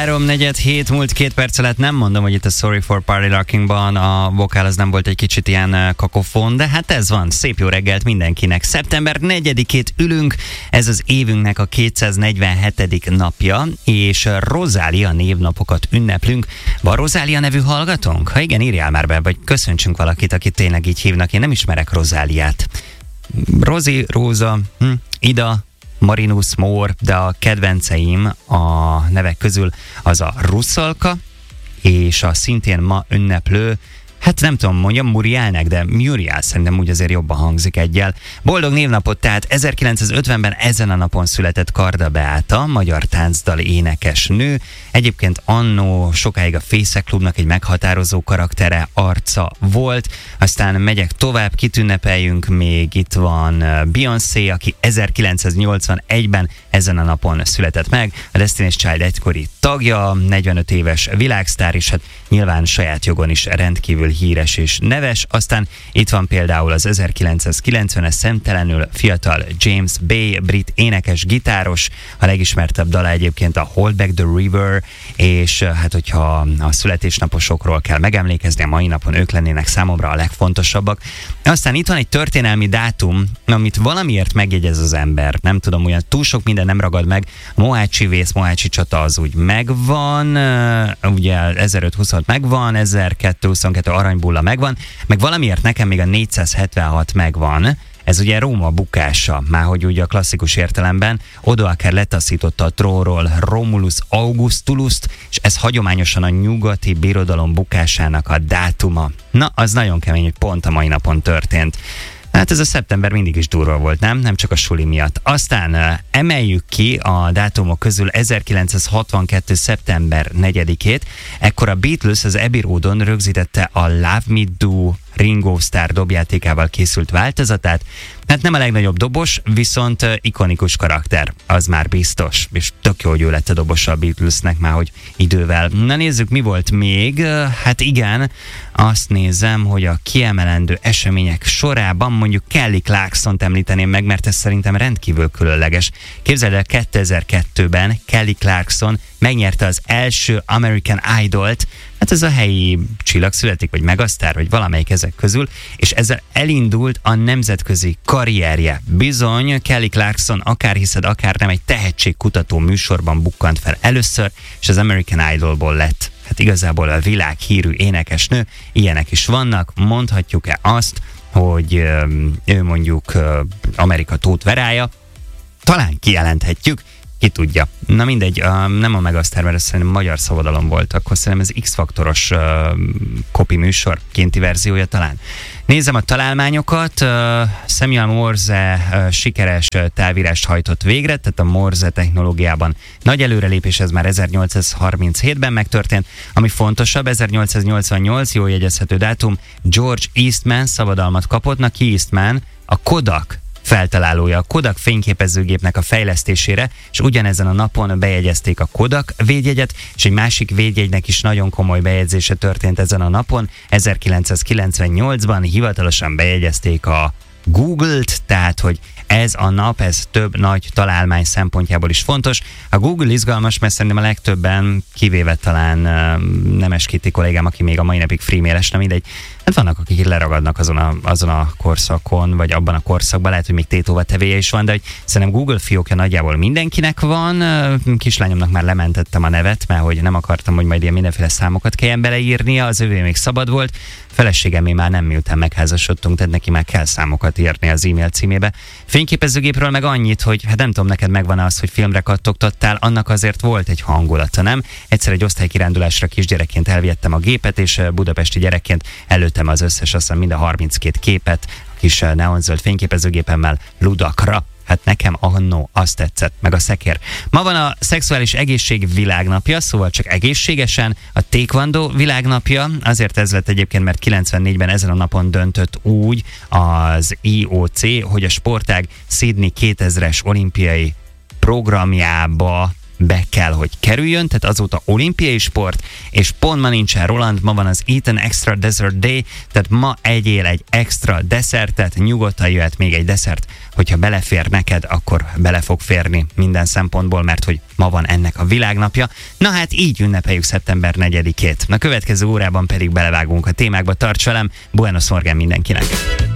3:47 múlt 2 perc lett, nem mondom, hogy itt a Sorry for Party Rockingban a vokál az nem volt egy kicsit ilyen kakofon, de hát ez van, szép jó reggelt mindenkinek. Szeptember 4-ét ülünk, ez az évünknek a 247. napja, és Rozália névnapokat ünneplünk. Van Rozália nevű hallgatónk? Ha igen, írjál már be, vagy köszöntsünk valakit, akit tényleg így hívnak, én nem ismerek Rozáliát. Rozi, Róza, Ida, Marinus, Mór, de a kedvenceim a nevek közül az a Russzalka, és a szintén ma ünneplő, hát nem tudom, mondjam Murielnek, de Muriel szerintem úgy azért jobban hangzik egyel. Boldog névnapot, tehát 1950-ben ezen a napon született Karda Beáta, magyar táncdal énekes nő. Egyébként annó sokáig a Fészek Klubnak egy meghatározó karaktere, arca volt. Aztán megyek tovább, kit ünnepeljünk még, itt van Beyoncé, aki 1981-ben ezen a napon született meg. A Destiny's Child egykori tagja, 45 éves világsztár, és hát nyilván saját jogon is rendkívül híres és neves. Aztán itt van például az 1990-es szemtelenül fiatal James Bay, brit énekes, gitáros, a legismertebb dala egyébként a Hold Back the River, és hát hogyha a születésnaposokról kell megemlékezni, a mai napon ők lennének számomra a legfontosabbak. Aztán itt van egy történelmi dátum, amit valamiért megjegyez az ember. Nem tudom, olyan túl sok minden nem ragad meg. Mohácsi vész, Mohácsi csata az úgy megvan, ugye 1526 megvan, 1222 aranybulla megvan, meg valamiért nekem még a 476 megvan. Ez ugye Róma bukása, máhogy ugye a klasszikus értelemben Odoaker letaszította a trónról Romulus Augustulust, és ez hagyományosan a nyugati birodalom bukásának a dátuma. Na, az nagyon kemény, hogy pont a mai napon történt. Hát ez a szeptember mindig is durva volt, nem? Nem csak a suli miatt. Aztán emeljük ki a dátumok közül 1962. szeptember 4-ét. Ekkor a Beatles az Abbey Roadon rögzítette a Love Me Do Ringo Starr dobjátékával készült változatát. Hát nem a legnagyobb dobos, viszont ikonikus karakter, az már biztos. És tök jó, hogy ő lett a dobosa a Beatlesnek már, hogy idővel. Na nézzük, mi volt még. Hát igen, azt nézem, hogy a kiemelendő események sorában mondjuk Kelly Clarksont említeném meg, mert ez szerintem rendkívül különleges. Képzeld el, 2002-ben Kelly Clarkson megnyerte az első American Idol-t, hát ez a helyi csillagszületik, vagy megasztár, vagy valamelyik ezek közül, és ezzel elindult a nemzetközi karrierje. Bizony, Kelly Clarkson, akár hiszed, akár nem, egy tehetségkutató műsorban bukkant fel először, és az American Idolból lett hát igazából a világhírű énekesnő. Ilyenek is vannak, mondhatjuk-e azt, hogy ő mondjuk Amerika Tóth Verája? Talán kijelenthetjük, ki tudja. Na mindegy, nem a Megasztár, mert ez szerintem magyar szabadalom volt, akkor szerintem ez X-faktoros kopi műsor, kinti verziója talán. Nézem a találmányokat, Samuel Morse sikeres távírást hajtott végre, tehát a Morse technológiában nagy előrelépés, ez már 1837-ben megtörtént. Ami fontosabb, 1888, jól jegyezhető dátum, George Eastman szabadalmat kapott. Na, ki Eastman? A Kodak feltalálója, a Kodak fényképezőgépnek a fejlesztésére, és ugyanezen a napon bejegyezték a Kodak védjegyet, és egy másik védjegynek is nagyon komoly bejegyzése történt ezen a napon. 1998-ban hivatalosan bejegyezték a Google-t, tehát hogy ez a nap, ez több nagy találmány szempontjából is fontos. A Google izgalmas, mert szerintem a legtöbben, kivéve talán Nemes Kitti kollégám, aki még a mai napig freemailes, nem mindegy. Hát vannak, akik leragadnak azon a korszakon, vagy abban a korszakban, lehet, hogy még tétóva tevéje is van, de hogy szerintem Google fiókja nagyjából mindenkinek van. Kislányomnak már lementettem a nevet, mert hogy nem akartam, hogy majd ilyen mindenféle számokat kelljen beleírnia, az övé még szabad volt. Feleségemé már nem, miután megházasodtunk, tehát neki már kell számokat írni az e-mail címébe. Fényképezőgépről meg annyit, hogy hát nem tudom, neked megvan az, hogy filmre kattogtattál, annak azért volt egy hangulata, nem? Egyszer egy osztálykirándulásra kisgyerekként elvihettem a gépet, és budapesti gyerekként előttem az összes, azt hiszem mind a 32 képet, a kis neonzöld fényképezőgépemmel ludakra. Hát nekem annó azt tetszett, meg a szekér. Ma van a szexuális egészség világnapja, szóval csak egészségesen, a taekwondo világnapja, azért ez lett egyébként, mert 94-ben ezen a napon döntött úgy az IOC, hogy a sportág Sydney 2000-es olimpiai programjába be kell, hogy kerüljön, tehát azóta olimpiai sport, és pont ma nincsen Roland, ma van az Eat an Extra Dessert Day, tehát ma egyél egy extra desszertet, nyugodtan jöhet még egy desszert, hogyha belefér neked, akkor bele fog férni minden szempontból, mert hogy ma van ennek a világnapja. Na hát így ünnepeljük szeptember 4-ét. A következő órában pedig belevágunk a témákba. Tarts velem, Buenos Morgen mindenkinek!